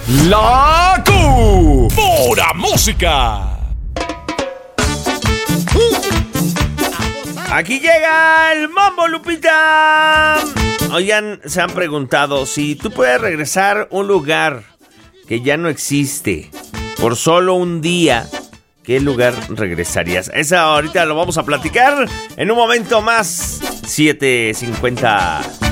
La Pura Música. Aquí llega el Mambo, Lupita. Oigan, se han preguntado si tú puedes regresar a un lugar que ya no existe por solo un día, ¿qué lugar regresarías? Esa ahorita lo vamos a platicar en un momento más. 7:50.